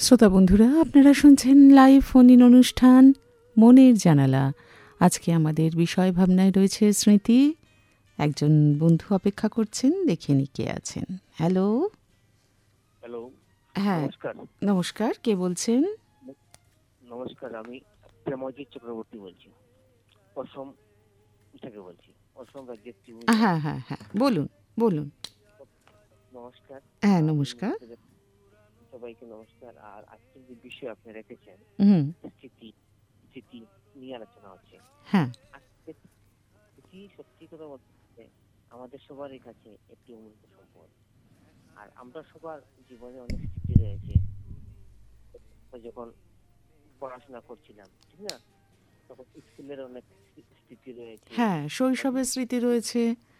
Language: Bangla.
শ্রোতা বন্ধুরা, আপনারা শুনছেন লাইভ ফোন ইন অনুষ্ঠান মনের জানালা। আজকে আমাদের বিষয় ভাবনায় রয়েছে স্মৃতি। একজন বন্ধু অপেক্ষা করছেন, দেখে নি কে আছেন। হ্যালো। হ্যালো, হ্যাঁ, নমস্কার। নমস্কার, কে বলছেন? নমস্কার, আমি প্রেমজিৎ চক্রবর্তী বলছি। অসম থেকে বলছি। অসম রাজ্যের ত্রিপুরা। হ্যাঁ হ্যাঁ হ্যাঁ, বলুন বলুন। নমস্কার। হ্যাঁ, আমি নমস্কার। সবাইকে নমস্কার। আর আজকের যে বিষয় আপনি রেখেছেন, হুম। স্মৃতি স্মৃতি নিয়ে আলোচনা হচ্ছে। হ্যাঁ। আজকে স্মৃতি সত্যি কথা বলতে আমাদের সবারই কাছে একটি অমূল্য সম্পদ। আর আমরা সবার জীবনে অনেক স্মৃতি রয়েছে। যখন পড়াশোনা করছিলাম, ঠিক না, তখন স্কুলের অনেক স্মৃতি রয়েছে। হ্যাঁ, শৈশবের স্মৃতি রয়েছে।